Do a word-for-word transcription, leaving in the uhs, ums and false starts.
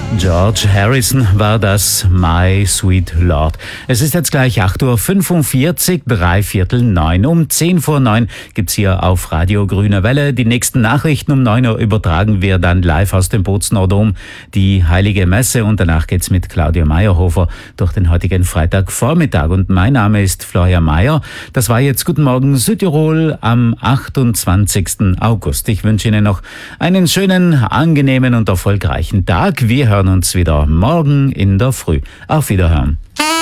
George Harrison war das, My Sweet Lord. Es ist jetzt gleich acht Uhr fünfundvierzig, drei Viertel neun. Um zehn vor neun gibt's hier auf Radio Grüne Welle die nächsten Nachrichten. Um neun Uhr übertragen wir dann live aus dem Bozner Dom die Heilige Messe und danach geht's mit Claudia Meyerhofer durch den heutigen Freitagvormittag. Und mein Name ist Florian Mayer. Das war jetzt Guten Morgen Südtirol am achtundzwanzigsten August. Ich wünsche Ihnen noch einen schönen, angenehmen und erfolgreichen Tag. Wir hören uns wieder morgen in der Früh. Auf Wiederhören.